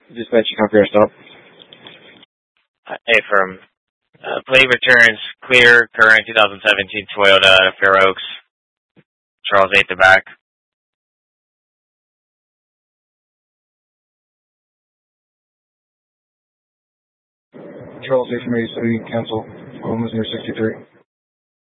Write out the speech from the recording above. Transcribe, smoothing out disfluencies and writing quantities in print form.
Dispatch, copy our stop. Hey, firm. Plate returns clear, current 2017 Toyota Fair Oaks, Charles 8 the back. Charles 8 from 83, cancel. Almost near 63.